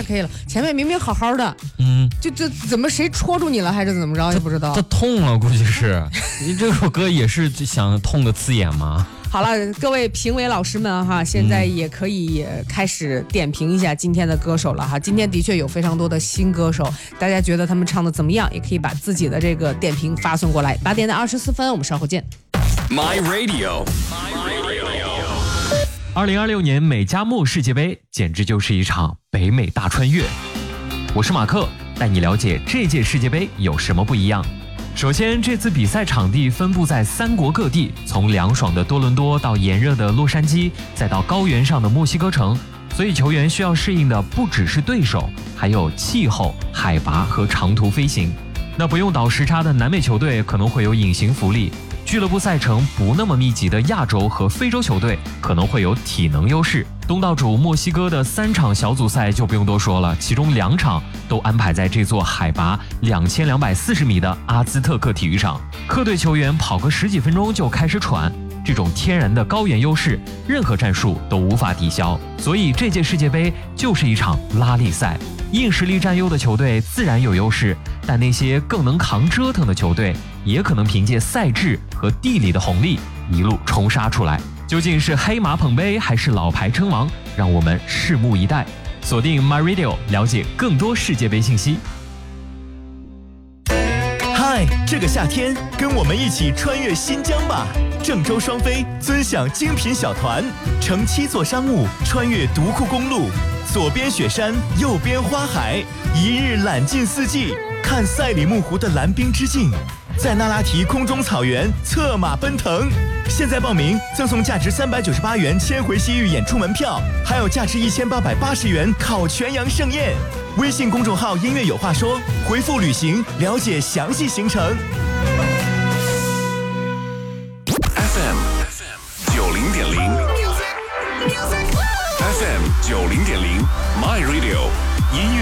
OK 了，前面明明好好的，就怎么谁戳住你了还是怎么着也不知道。 他痛了，估计是。你这首歌也是想痛的刺眼吗？ 好了，各位评委老师们哈，现在也可以开始点评一下今天的歌手了哈。今天的确有非常多的新歌手，大家觉得他们唱的怎么样？也可以把自己的这个点评发送过来。8点24分，我们稍后见。 My Radio。 2026年美加墨世界杯简直就是一场北美大穿越。我是马克，带你了解这届世界杯有什么不一样。首先，这次比赛场地分布在3国各地，从凉爽的多伦多到炎热的洛杉矶，再到高原上的墨西哥城，所以球员需要适应的不只是对手，还有气候、海拔和长途飞行。那不用倒时差的南美球队可能会有隐形福利，俱乐部赛程不那么密集的亚洲和非洲球队可能会有体能优势。东道主墨西哥的3场小组赛就不用多说了，其中2场都安排在这座海拔2240米的阿兹特克体育场，客队球员跑个10几分钟就开始喘。这种天然的高原优势，任何战术都无法抵消，所以这届世界杯就是一场拉力赛。硬实力占优的球队自然有优势，但那些更能扛折腾的球队也可能凭借赛制和地理的红利一路冲杀出来。究竟是黑马捧杯还是老牌称王，让我们拭目以待。锁定 My Radio， 了解更多世界杯信息。 嗨，这个夏天跟我们一起穿越新疆吧！郑州双飞尊享精品小团，乘7座商务穿越独库公路，左边雪山，右边花海，一日览尽四季，看赛里木湖的蓝冰之境，在那拉提空中草原策马奔腾。现在报名赠送价值398元千回西域演出门票，还有价值1880元烤全羊盛宴。微信公众号音乐有话说，回复旅行了解详细行程。 FM 90.0 FM 90.0 My Radio 音乐